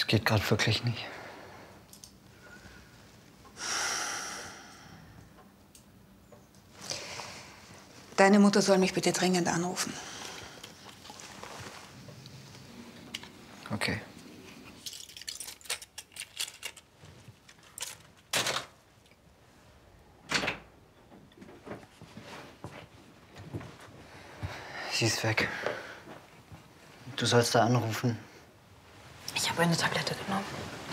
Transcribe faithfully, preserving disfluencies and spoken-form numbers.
geht gerade wirklich nicht. Deine Mutter soll mich bitte dringend anrufen. Okay. Sie ist weg. Du sollst da anrufen. Ich habe eine Tablette genommen.